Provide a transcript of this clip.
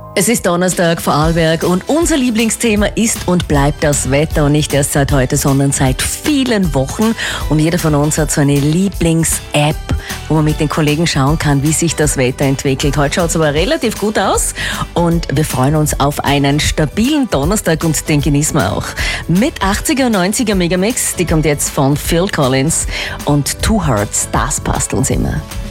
Es ist Donnerstag, Vorarlberg, und unser Lieblingsthema ist und bleibt das Wetter, und nicht erst seit heute, sondern seit vielen Wochen. Und jeder von uns hat so eine Lieblings-App, wo man mit den Kollegen schauen kann, wie sich das Wetter entwickelt. Heute schaut es aber relativ gut aus und wir freuen uns auf einen stabilen Donnerstag, und den genießen wir auch. Mit 80er und 90er Megamix, die kommt jetzt von Phil Collins, und Two Hearts, das passt uns immer.